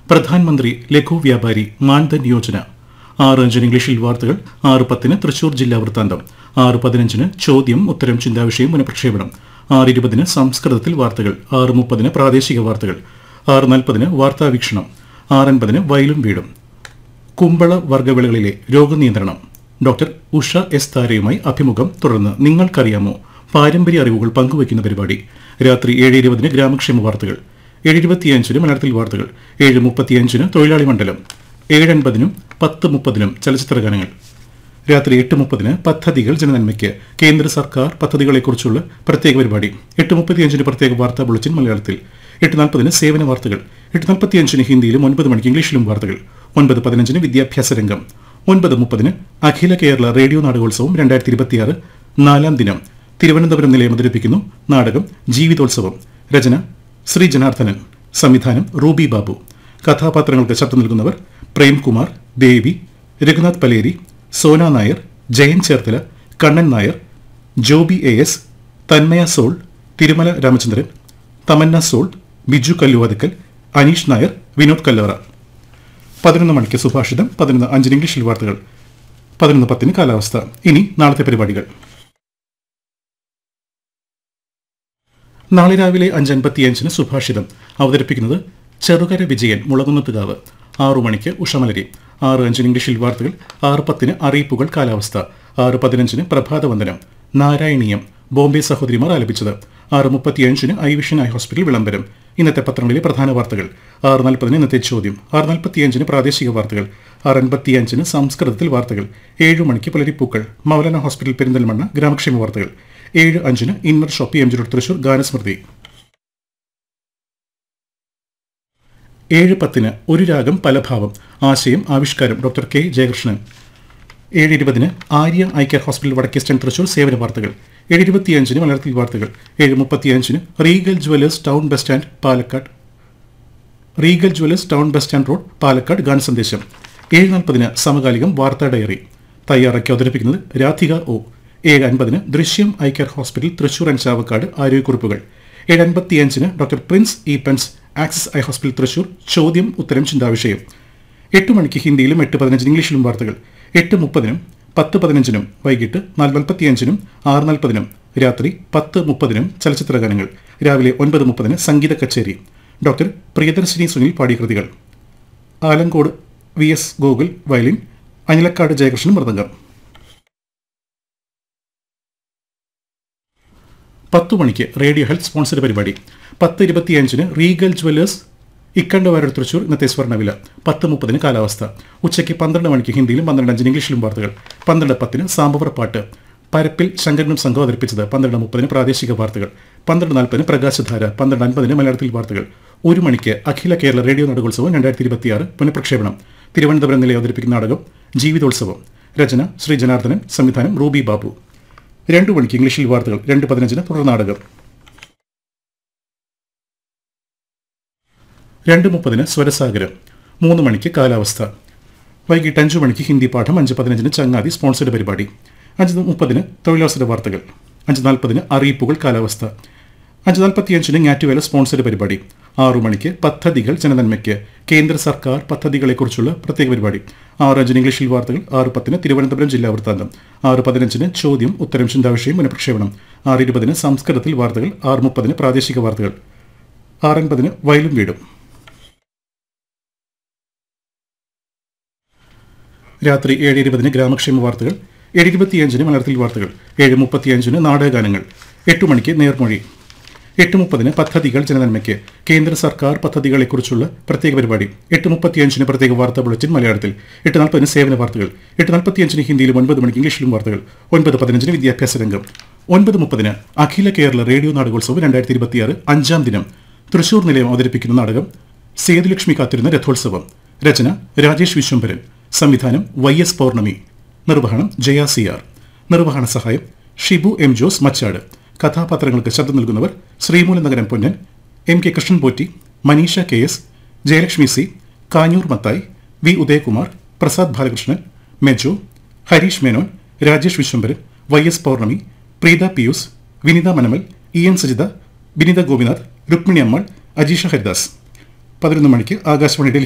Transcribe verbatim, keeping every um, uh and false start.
പ്രധാനമന്ത്രി ലഘു വ്യാപാരി മാൻധൻ യോജന. ആറ് അഞ്ചിന് ഇംഗ്ലീഷിൽ വാർത്തകൾ. ആറ് പത്തിന് തൃശൂർ ജില്ലാ വൃത്താന്തം. ആറ് പതിനഞ്ചിന് ചോദ്യം ഉത്തരം ചിന്താവിഷയം പുനഃപ്രക്ഷേപണം. ആറ് ഇരുപതിന് സംസ്കൃതത്തിൽ വാർത്തകൾ. ആറ് മുപ്പതിന് പ്രാദേശിക വാർത്തകൾ. ആറ് നാൽപ്പതിന് വാർത്താവീക്ഷണം. ആറ് അൻപതിന് വയലും വീടും. കുമ്പള വർഗ്ഗവിളകളിലെ രോഗനിയന്ത്രണം. ഡോക്ടർ ഉഷ എസ് താരയുമായി അഭിമുഖം. തുടർന്ന് നിങ്ങൾക്കറിയാമോ പാരമ്പര്യ അറിവുകൾ പങ്കുവയ്ക്കുന്ന പരിപാടി. രാത്രി ഏഴ് ഇരുപതിന് ഗ്രാമക്ഷേമ വാർത്തകൾ. ഏഴ് ഇരുപത്തിയഞ്ചിന് മലയാളത്തിൽ വാർത്തകൾ. ഏഴ് മുപ്പത്തിയഞ്ചിന് തൊഴിലാളി മണ്ഡലം. ഏഴ് അൻപതിനും പത്ത് മുപ്പതിനും ചലച്ചിത്ര ഗാനങ്ങൾ. രാത്രി എട്ട് മുപ്പതിന് പദ്ധതികൾ ജനനന്മയ്ക്ക് കേന്ദ്ര സർക്കാർ പദ്ധതികളെക്കുറിച്ചുള്ള പ്രത്യേക പരിപാടി. എട്ട് മുപ്പത്തിയഞ്ചിന് പ്രത്യേക വാർത്താ ബുള്ളറ്റിൻ മലയാളത്തിൽ. എട്ട് നാൽപ്പതിന് സേവന വാർത്തകൾ. എട്ട് നാൽപ്പത്തിയഞ്ചിന് ഹിന്ദിയിലും ഒൻപത് മണിക്ക് ഇംഗ്ലീഷിലും വാർത്തകൾ. ഒൻപത് പതിനഞ്ചിന് വിദ്യാഭ്യാസ രംഗം. ഒൻപത് മുപ്പതിന് അഖില കേരള റേഡിയോ നാടകോത്സവം രണ്ടായിരത്തി ഇരുപത്തിയാറ് നാലാം ദിനം തിരുവനന്തപുരം നിലയം അവതരിപ്പിക്കുന്നു നാടകം ജീവിതോത്സവം. രചന ശ്രീ ജനാർദ്ദനൻ. സംവിധാനം റൂബി ബാബു. കഥാപാത്രങ്ങൾക്ക് ശബ്ദം നൽകുന്നവർ പ്രേംകുമാർ, ദേവി, Raghunath Paleri, Sona Nair, Jayan Cherthala, Kannan Nair, Joby A S, Thanmaya soul, Thirumala Ramachandran, Tamannaah soul, Biju Kalluvathukkal, Aneesh Nair, Vinod Kallora. പതിനൊന്ന് മണിക്ക് സുഭാഷിതം. പതിനൊന്ന് അഞ്ചിന് ഇംഗ്ലീഷിൽ വാർത്തകൾ. പതിനൊന്ന് പത്തിന് കാലാവസ്ഥ. ഇനി നാളത്തെ പരിപാടികൾ. നാളെ രാവിലെ അഞ്ച് അൻപത്തിയഞ്ചിന് സുഭാഷിതം. അവതരിപ്പിക്കുന്നത് ചെറുകര വിജയൻ, മുളകുന്നത്തുകാവ്. ആറു മണിക്ക് ഉഷമലരി. ആറ് അഞ്ചിന് ഇംഗ്ലീഷിൽ വാർത്തകൾ. ആറ് പത്തിന് അറിയിപ്പുകൾ കാലാവസ്ഥ. ആറ് പതിനഞ്ചിന് പ്രഭാതവന്ദനം. നാരായണീയം ബോംബെ സഹോദരിമാർ ആലപിച്ചത്. ആറ് മുപ്പത്തിയഞ്ചിന് ഐ വിഷൻ ഐ ഹോസ്പിറ്റൽ വിളംബരം. ഇന്നത്തെ പത്രങ്ങളിലെ പ്രധാന വാർത്തകൾ. ആറ് നാൽപ്പതിന് ഇന്നത്തെ ചോദ്യം. ആറ് നാൽപ്പത്തിയഞ്ചിന് പ്രാദേശിക വാർത്തകൾ. ആറ് അൻപത്തിയഞ്ചിന് സംസ്കൃതത്തിൽ വാർത്തകൾ. ഏഴു മണിക്ക് പുലരിപ്പൂക്കൾ. മൗലാന ഹോസ്പിറ്റൽ പെരിന്തൽമണ്ണ ഗ്രാമക്ഷേമ വാർത്തകൾ. ഏഴ് അഞ്ചിന് inner Shopee M G road Thrissur ഗാനസ്മൃതി. ഏഴ് പത്തിന് ഒരു രാഗം പലഭാവം. ആശയം ആവിഷ്കാരം ഡോക്ടർ കെ ജയകൃഷ്ണൻ. ഏഴ് ഇരുപതിന് ആര്യ ഐ കെയർ ഹോസ്പിറ്റൽ വടക്കേ സ്റ്റാൻഡ് തൃശൂർ സേവന വാർത്തകൾ. ഏഴ് ഇരുപത്തിയഞ്ചിന് മലയാളത്തിൽ വാർത്തകൾ. ഏഴ് മുപ്പത്തിയഞ്ചിന് Regal Jewellers town bus stand Palakkad Regal Jewellers town bus stand road Palakkad ഗാനസന്ദേശം. ഏഴ് നാൽപ്പതിന് സമകാലികം വാർത്താ ഡയറി. തയ്യാറാക്കി അവതരിപ്പിക്കുന്നത് രാധിക ഒ. ഏഴ് അൻപതിന് ദൃശ്യം eye care hospital Thrissur and Chavakkad ആരോഗ്യക്കുറിപ്പുകൾ. ഏഴ് അൻപത്തിയഞ്ചിന് doctor Prince E Pence axis eye hospital Thrissur ചോദ്യം ഉത്തരം ചിന്താവിഷയം. എട്ട് മണിക്ക് ഹിന്ദിയിലും എട്ട് പതിനഞ്ചിന് ഇംഗ്ലീഷിലും വാർത്തകൾ. എട്ട് മുപ്പതിനും പത്ത് പതിനഞ്ചിനും വൈകിട്ട് നാല് നാൽപ്പത്തിയഞ്ചിനും ആറ് നാൽപ്പതിനും രാത്രി പത്ത് മുപ്പതിനും ചലച്ചിത്ര ഗാനങ്ങൾ. രാവിലെ ഒൻപത് മുപ്പതിന് സംഗീത കച്ചേരി. ഡോക്ടർ പ്രിയദർശിനി സുനിൽ പാടിയ കൃതികൾ. Alankode V S Gokul violin, Anilakkad Jayakrishnan mridangam. പത്തു മണിക്ക് റേഡിയോ ഹെൽത്ത് സ്പോൺസർ പരിപാടി. പത്ത് ഇരുപത്തിയഞ്ചിന് റീഗൽ ജ്വല്ലേഴ്സ് ഇക്കണ്ടവാരൂർ തൃശൂർ ഇന്നത്തെ സ്വർണ്ണവില. പത്ത് മുപ്പതിന് കാലാവസ്ഥ. ഉച്ചയ്ക്ക് പന്ത്രണ്ട് മണിക്ക് ഹിന്ദിയിലും പന്ത്രണ്ട് അഞ്ചിന് ഇംഗ്ലീഷിലും വാർത്തകൾ. പന്ത്രണ്ട് പത്തിന് സാമ്പവർ പാട്ട്. പരപ്പിൽ ശങ്കരനും സംഘം അവതരിപ്പിച്ചത്. പന്ത്രണ്ട് മുപ്പതിന് പ്രാദേശിക വാർത്തകൾ. പന്ത്രണ്ട് നാൽപ്പതിന് പ്രകാശധാര. പന്ത്രണ്ട് അൻപതിന് മലയാളത്തിൽ വാർത്തകൾ. ഒരു മണിക്ക് അഖില കേരള റേഡിയോ നാടകോത്സവം രണ്ടായിരത്തി ഇരുപത്തിയാറ് പുനഃപ്രക്ഷേപണം. തിരുവനന്തപുരം നിലയം അവതരിപ്പിക്കുന്ന നാടകം ജീവിതോത്സവം. രചന ശ്രീ ജനാർദ്ദനൻ. സംവിധാനം റൂബി ബാബു. രണ്ടു മണിക്ക് ഇംഗ്ലീഷിൽ വാർത്തകൾ. രണ്ട് പതിനഞ്ചിന് തുടർ നാടകം. രണ്ട് മുപ്പതിന് സ്വരസാഗരം. മൂന്ന് മണിക്ക് കാലാവസ്ഥ. വൈകിട്ട് അഞ്ചു മണിക്ക് ഹിന്ദി പാഠം. അഞ്ച് പതിനഞ്ചിന് ചങ്ങാതി സ്പോൺസർഡ് പരിപാടി. അഞ്ച് മുപ്പതിന് തൊഴിലവസര വാർത്തകൾ. അഞ്ച് നാൽപ്പതിന് അറിയിപ്പുകൾ കാലാവസ്ഥ. അഞ്ച് നാൽപ്പത്തിയഞ്ചിന് ഞാറ്റുവേല സ്പോൺസർഡ് പരിപാടി. ആറു മണിക്ക് പദ്ധതികൾ ജനനന്മയ്ക്ക് കേന്ദ്ര സർക്കാർ പദ്ധതികളെക്കുറിച്ചുള്ള പ്രത്യേക പരിപാടി. ആറ് അഞ്ചിന് ഇംഗ്ലീഷിൽ വാർത്തകൾ. ആറ് പത്തിന് തിരുവനന്തപുരം ജില്ലാ വൃത്താന്തം. ആറ് പതിനഞ്ചിന് ചോദ്യം ഉത്തരം ചിന്താവിഷയം പുനഃപ്രക്ഷേപണം. ആറ് ഇരുപതിന് സംസ്കൃതത്തിൽ വാർത്തകൾ. ആറ് മുപ്പതിന് പ്രാദേശിക വാർത്തകൾ. ആറ് അൻപതിന് വയലും വീടും. രാത്രി ഏഴ് ഇരുപതിന് ഗ്രാമക്ഷേമ വാർത്തകൾ. ഏഴ് ഇരുപത്തിയഞ്ചിന് മലയാളത്തിൽ വാർത്തകൾ. ഏഴ് മുപ്പത്തിയഞ്ചിന് നാടകഗാനങ്ങൾ. എട്ട് മണിക്ക് നേർമൊഴി. എട്ട് മുപ്പതിന് പദ്ധതികൾ ജനനന്മയ്ക്ക് കേന്ദ്ര സർക്കാർ പദ്ധതികളെക്കുറിച്ചുള്ള പ്രത്യേക പരിപാടി. എട്ട് മുപ്പത്തിയഞ്ചിന് പ്രത്യേക വാർത്താ ബുള്ളറ്റിൻ മലയാളത്തിൽ. എട്ട് നാൽപ്പതിന് സേവന വാർത്തകൾ. എട്ട് നാൽപ്പത്തിയഞ്ചിന് ഹിന്ദിയിലും ഒൻപത് മണിക്ക് ഇംഗ്ലീഷിലും വാർത്തകൾ. ഒൻപത് പതിനഞ്ചിന് വിദ്യാഭ്യാസ രംഗം. ഒൻപത് മുപ്പതിന് അഖില കേരള റേഡിയോ നാടകോത്സവം രണ്ടായിരത്തി ഇരുപത്തിയാറ് അഞ്ചാം ദിനം തൃശൂർ നിലയം അവതരിപ്പിക്കുന്ന നാടകം സേതുലക്ഷ്മി കാത്തിരുന്ന രഥോത്സവം. രചന രാജേഷ് വിശ്വംഭരൻ. സംവിധാനം വൈ എസ് പൗർണമി. നിർവഹണം ജയ സി ആർ. നിർവഹണ സഹായം ഷിബു എം ജോസ് മച്ചാട്. കഥാപാത്രങ്ങൾക്ക് ശബ്ദം നൽകുന്നവർ ശ്രീമൂലം നഗരം Ponnan, M K Krishnan Potti, Manisha K S, Jayalakshmi C, Kanjoor Mathai, V Udayakumar, Prasad Balakrishnan, Mejo, Harish Menon, Rajesh Vishwambharan, Y S പൗർണമി, Preetha Pius, Vinitha Manamal, E N Sajitha, Binitha Gopinath, Rukmini Ammal, Ajeesha Haridas. പതിനൊന്ന് മണിക്ക് ആകാശവാണി